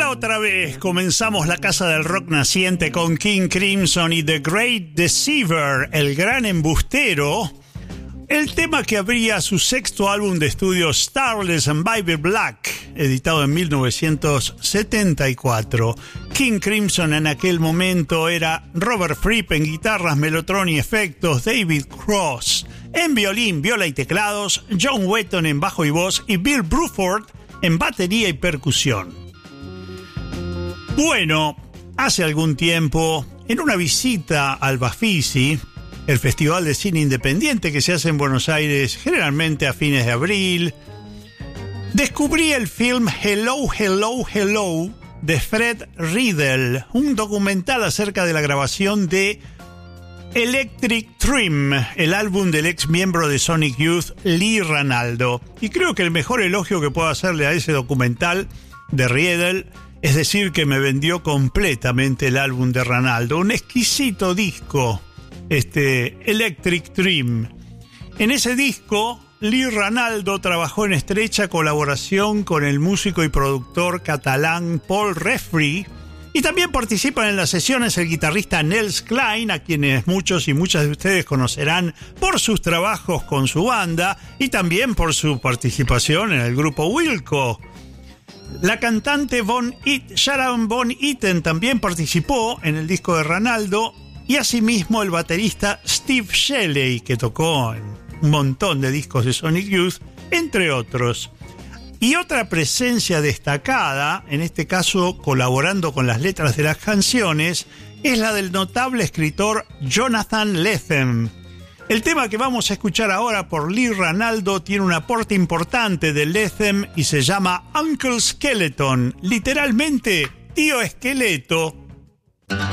otra vez comenzamos la Casa del Rock naciente con King Crimson y The Great Deceiver, el gran embustero, el tema que abría su sexto álbum de estudio Starless and Baby Black, editado en 1974. King Crimson en aquel momento era Robert Fripp en guitarras, melotron y efectos, David Cross en violín, viola y teclados, John Wetton en bajo y voz y Bill Bruford en batería y percusión. Bueno, hace algún tiempo, en una visita al Bafisi, el festival de cine independiente que se hace en Buenos Aires generalmente a fines de abril, descubrí el film Hello, Hello, Hello de Fred Riddle, un documental acerca de la grabación de Electric Dream, el álbum del ex miembro de Sonic Youth, Lee Ranaldo. Y creo que el mejor elogio que puedo hacerle a ese documental de Riedel es decir que me vendió completamente el álbum de Ranaldo. Un exquisito disco, Electric Dream. En ese disco, Lee Ranaldo trabajó en estrecha colaboración con el músico y productor catalán Paul Refri, y también participan en las sesiones el guitarrista Nels Klein, a quienes muchos y muchas de ustedes conocerán por sus trabajos con su banda y también por su participación en el grupo Wilco. La cantante Sharon Von Eaton también participó en el disco de Ranaldo, y asimismo el baterista Steve Shelley, que tocó en un montón de discos de Sonic Youth, entre otros. Y otra presencia destacada, en este caso colaborando con las letras de las canciones, es la del notable escritor Jonathan Lethem. El tema que vamos a escuchar ahora por Lee Ranaldo tiene un aporte importante de Lethem y se llama Uncle Skeleton, literalmente Tío Esqueleto,